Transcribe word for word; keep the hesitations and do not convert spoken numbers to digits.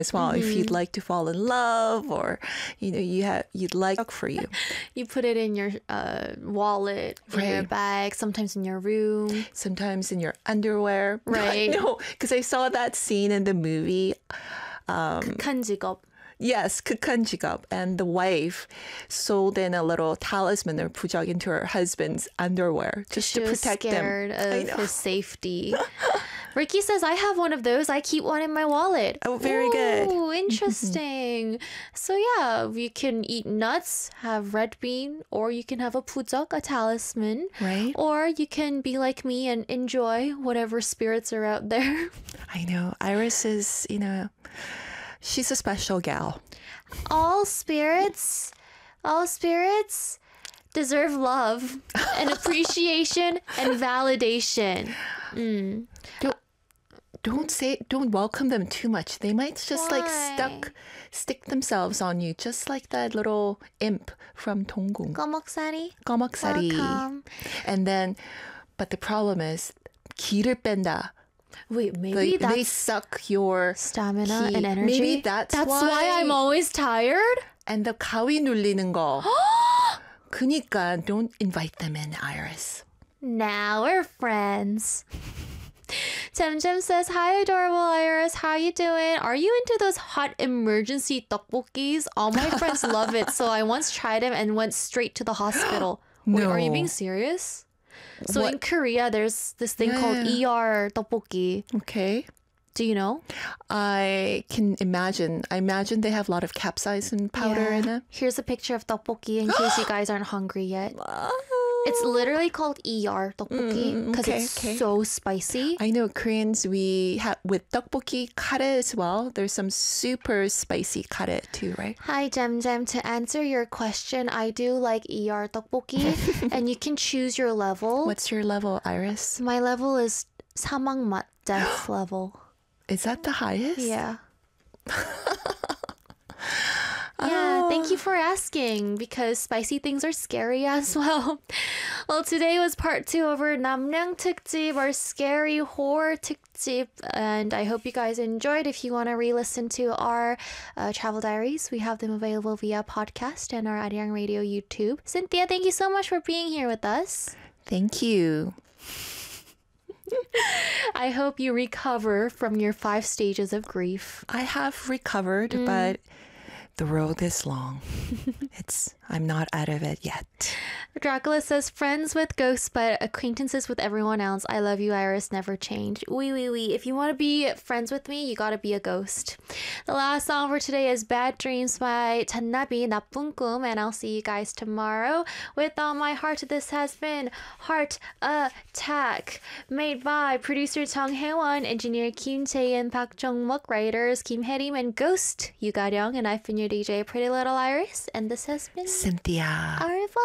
as well. Mm-hmm. If you'd like to fall in love, or you know, you have you'd like for you. You put it in your uh, wallet, in Right. your bag, sometimes in your room. Sometimes in your underwear. Right. No, because I saw that scene in the movie. 극한 직업. Yes, 극한 직업. And the wife sold in a little talisman or 부적 into her husband's underwear just She to was protect scared them. I of know. his safety. Ricky says, I have one of those. I keep one in my wallet. Oh, very good. Oh, interesting. So yeah, you can eat nuts, have red bean, or you can have a 부적, a talisman. Right. Or you can be like me and enjoy whatever spirits are out there. I know. Iris is, you know, she's a special gal. All spirits, all spirits deserve love and appreciation and validation. Mm. Don't, don't say, don't welcome them too much. They might just like Why? stuck, stick themselves on you, just like that little imp from 동궁. KomokSari, 까먹살이. welcome. And then, but the problem is, 기를 뺀다. Wait, maybe They, that's they suck your stamina ki. and energy. Maybe that's, That's why I'm always tired. And the 가위 눌리는 거. 그니까 don't invite them in, Iris. Now we're friends. Temtem says, hi, adorable Iris. How you doing? Are you into those hot emergency tteokbokkis? All my friends love it. So I once tried them and went straight to the hospital. Wait, are you No. being serious? So in What? Korea, there's this thing called Yeah. E R tteokbokki. Okay. Do you know? I can imagine. I imagine they have a lot of capsaicin powder Yeah. in it. Here's a picture of tteokbokki in case you guys aren't hungry yet. It's literally called E R tteokbokki because okay, it's okay. so spicy. I know Koreans, we have, with tteokbokki, kare as well. There's some super spicy kare too, right? Hi, Jem Jem. To answer your question, I do like E R tteokbokki, and you can choose your level. What's your level, Iris? My level is 사막맛, death level. Is that the highest? Yeah. Yeah, thank you for asking because spicy things are scary as well. Well, today was part two of our 남량 특집, our scary horror 특집, and I hope you guys enjoyed. If you want to re-listen to our uh, travel diaries, we have them available via podcast and our Arirang Radio YouTube. Cynthia, thank you so much for being here with us. Thank you. I hope you recover from your five stages of grief. I have recovered, Mm. but the road is long. It's I'm not out of it yet. Dracula says, friends with ghosts, but acquaintances with everyone else. I love you, Iris. Never change. Wee, wee, wee. If you want to be friends with me, you gotta be a ghost. The last song for today is Bad Dreams by 잔나비, 나쁜 꿈, and I'll see you guys tomorrow. With all my heart, this has been Heart Attack, made by producer Chung Hae-won, engineer Kim Chae-in, Park Jong-muk, writers Kim Hae-rim, and Ghost Yu Ga-ryung, and I've been your D J, Pretty Little Iris, and this has been Cynthia. Au revoir.